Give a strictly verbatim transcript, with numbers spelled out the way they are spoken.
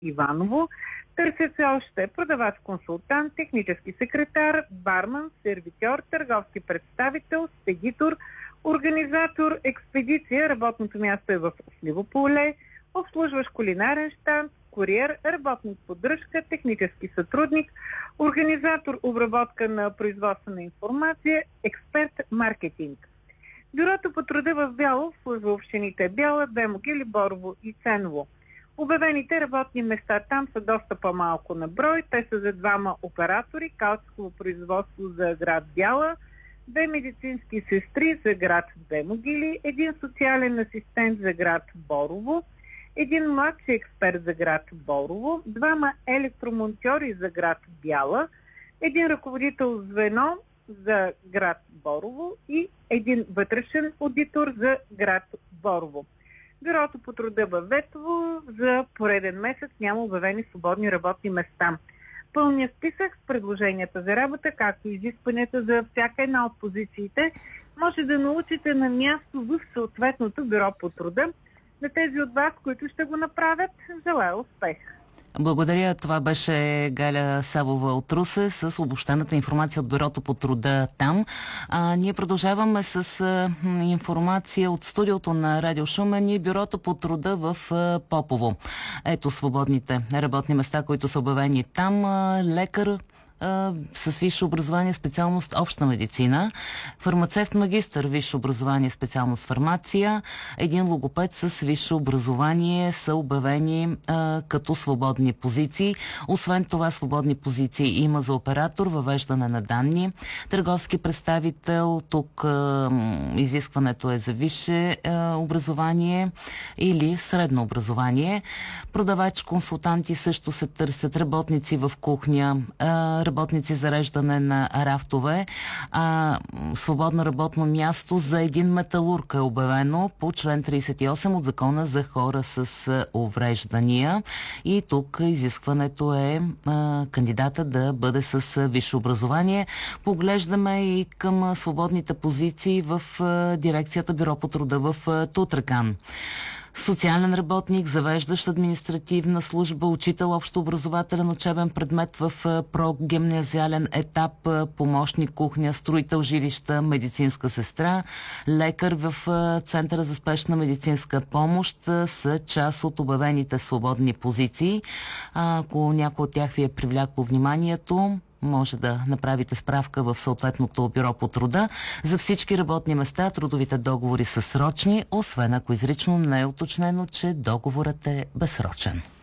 Иваново. Търсят се още продавач-консултант, технически секретар, барман, сервитьор, търговски представител, спедитор, организатор, експедиция. Работното място е в Сливо поле, обслужващ кулинарен щанд, куриер, работник поддръжка, технически сътрудник, организатор обработка на производствена информация, експерт маркетинг. Бюрото по труда в Бяло служба общините Бяла, Две могили, Борово и Ценово. Обявените работни места там са доста по-малко на брой. Те са за двама оператори, калцково производство за град Бяла, две медицински сестри за град Две могили, един социален асистент за град Борово, един младши експерт за град Борово, двама електромонтьори за град Бяла, един ръководител звено за град Борово и един вътрешен аудитор за град Борово. Бюрото по труда във Ветово за пореден месец няма обявени свободни работни места. Пълният списък с предложенията за работа, както и изискванията за всяка една от позициите, може да научите на място в съответното бюро по труда. На тези от вас, които ще го направят, желая успех! Благодаря. Това беше Галя Савова от Русе с обобщената информация от Бюрото по труда там. А, ние продължаваме с а, информация от студиото на Радио Шумен и Бюрото по труда в а, Попово. Ето свободните работни места, които са обявени там. А, лекар с висше образование, специалност обща медицина, фармацевт магистър, висше образование, специалност фармация, един логопед с висше образование са обявени а, като свободни позиции. Освен това, свободни позиции има за оператор, въвеждане на данни, търговски представител, тук а, изискването е за висше а, образование или средно образование. Продавач, консултанти също се търсят, работници в кухня, а, работници за реждане на рафтове. А, свободно работно място за един металург е обявено по член тридесет и осем от Закона за хора с увреждания. И тук изискването е а, кандидата да бъде с висше образование. Поглеждаме и към свободните позиции в а, дирекцията Бюро по труда в а, Тутракан. Социален работник, завеждащ административна служба, учител общообразователен учебен предмет в прогимназиален етап, помощник кухня, строител жилища, медицинска сестра, лекар в Центъра за спешна медицинска помощ са част от обявените свободни позиции. Ако някой от тях ви е привлякло вниманието, може да направите справка в съответното бюро по труда. За всички работни места трудовите договори са срочни, освен ако изрично не е уточнено, че договорът е безсрочен.